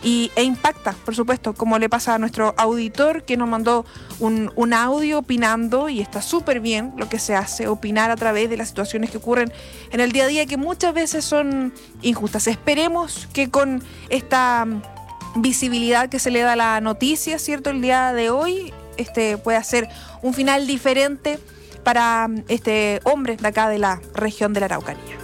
e impacta, por supuesto, como le pasa a nuestro auditor que nos mandó un audio opinando, y está súper bien lo que se hace, opinar a través de las situaciones que ocurren en el día a día, que muchas veces son injustas. Esperemos que con esta visibilidad que se le da a la noticia, ¿cierto?, el día de hoy, pueda ser un final diferente para este hombre de acá de la región de la Araucanía.